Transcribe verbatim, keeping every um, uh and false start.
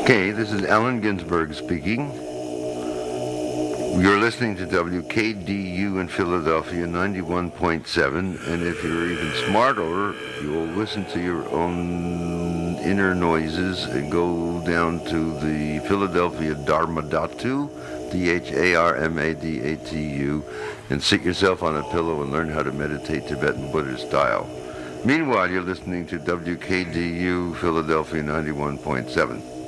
Okay, this is Allen Ginsberg speaking. You're listening to W K D U in Philadelphia, ninety-one point seven, and if you're even smarter, you'll listen to your own inner noises and go down to the Philadelphia Dharmadhatu, D H A R M A D A T U, and sit yourself on a pillow and learn how to meditate Tibetan Buddhist style. Meanwhile, you're listening to W K D U Philadelphia ninety-one point seven.